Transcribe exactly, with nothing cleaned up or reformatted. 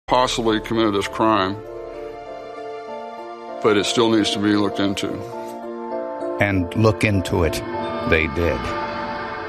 possibly committed this crime, but it still needs to be looked into. And look into it they did.